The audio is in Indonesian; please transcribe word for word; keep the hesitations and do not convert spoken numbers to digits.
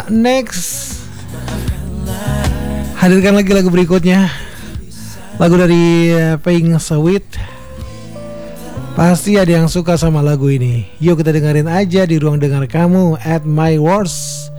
next hadirkan lagi lagu berikutnya. Lagu dari Pink Sweet. Pasti ada yang suka sama lagu ini. Yuk kita dengerin aja di ruang dengar kamu at My Worst